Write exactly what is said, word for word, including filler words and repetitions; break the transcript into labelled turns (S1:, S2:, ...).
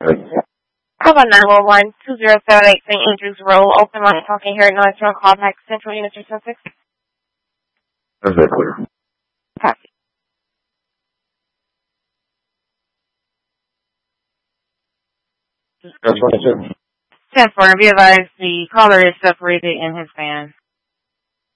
S1: How about nine one one, two zero seven eight Saint Andrews Road, open line talking here at nine zero call back Central Unit three seven six.
S2: That's very clear.
S1: Copy.
S2: That's what I said.
S1: ten four, be advised the caller is separated in his van.